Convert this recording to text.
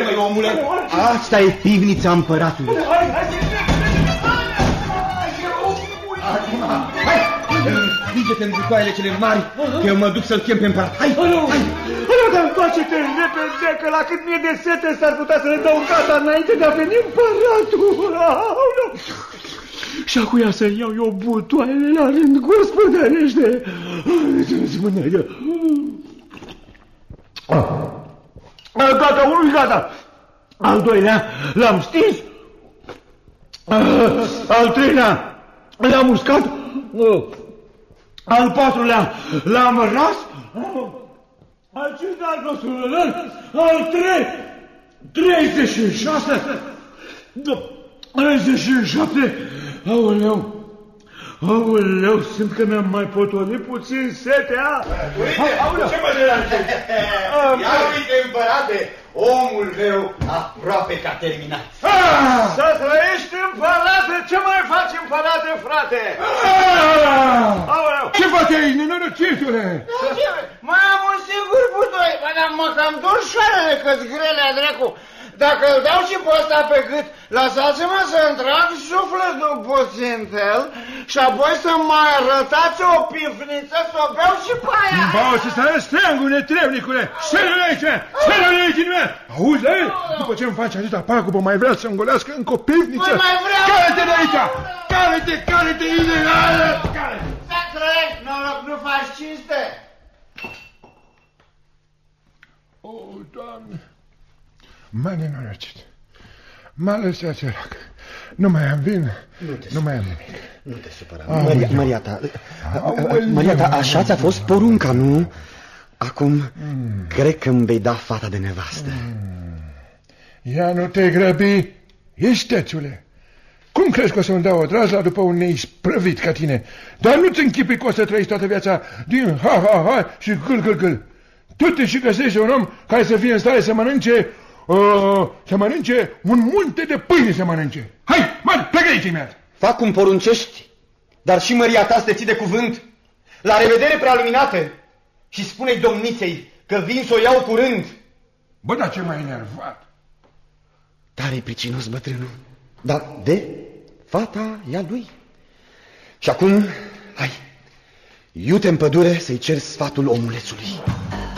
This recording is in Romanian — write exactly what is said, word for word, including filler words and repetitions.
măi, omule? Asta e pivnița împăratului. Acum, hai! Împinge-te în butoaiele cele mari, că eu mă duc să-l chem pe împărat. Hai, hai! Hai, dar întoarce-te repede, că la cât mie de sete s-ar putea să ne dau gata înainte de a veni împăratul. Și acuia să-mi iau eu butoaiele la rând, gospodărește. Spune-te. Gata, unul gata. Al doilea l-am stins. Al treilea l-am uscat. Al patrulea l-am ras. Al cincilea al nostru al trei, treizeci și șase, treizeci și șapte, aoleu, aoleu, simt că mi-am mai potolit puțin setea. Ce mă deranjezi? Ia uite, împărate, omul meu aproape că a terminat. Să trăiești, împărate, ce mai faci, împărate, frate? Aoleu. Ce faci aici, nenorocitule? Mai am un singur butoi, dar mă cam dor șoarele că-ți grele a dracu. Dacă îl dau și pe ăsta pe gât, lăsați-mă să-mi trag sufletul puțin fel și apoi să mai arătați o pifniță să o beau și pe aia. Bau și să arăți treangul, netrebnicule! Șeră-l aici! Șeră-l aici în mea! Auzi, da? După ce îmi faci atâta pagubă, mai vrea să-mi golească încă o pifniță? Mai mai vreau! Care-te de aici! Care-te, care-te, ilegală! Care-te! Să trăiești, noroc, nu faci cinste! O, Doamne! M-a nenorocit. M-a lăsat sărac. Nu mai am vin, nu, nu mai am nimic. Nu te supăra. Maria, Maria ta, Maria ta, așa ți-a fost porunca, nu? Acum, mm. cred că îmi vei da fata de nevastă. Mm. Ia nu te grăbi, istețule. Cum crezi că o să-mi dau o drazla după un neisprăvit ca tine? Dar nu-ți închipui că o să trăiești toată viața din ha-ha-ha și gâl-gâl-gâl. Tu te și găsești un om care să fie în stare să mănânce... Uh, să mănânce un munte de pâine să mănânce. Hai, mă, plecă aici imediat. Fac cum poruncești, dar și Maria ta să te ții de cuvânt. La revedere, prealuminată. Și spune-i domniței că vin să o iau curând. Bă, dar ce m-ai enervat. Tare pricinos, bătrânul. Dar de fata e a lui. Și acum, hai, iute în pădure să-i cer sfatul omulețului.